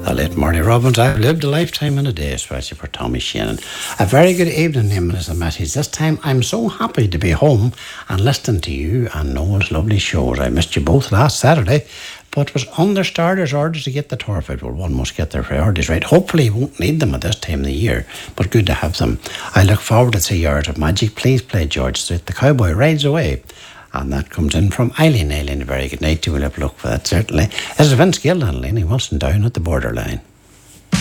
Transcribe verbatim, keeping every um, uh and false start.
the late Marty Robbins. I've lived a lifetime in a day, especially for Tommy Shannon. A very good evening, name is the message. This time I'm so happy to be home and listening to you and Noel's lovely shows. I missed you both last Saturday, but was on their starters' orders to get the turf out. Well, one must get their priorities right. Hopefully you won't need them at this time of the year, but good to have them. I look forward to three hours of magic. Please play George Strait, The Cowboy Rides Away. And that comes in from Eileen. Eileen, a very good night. You will have a look for that, certainly. This is Vince Gill and Eileen. He wasn't down at the borderline.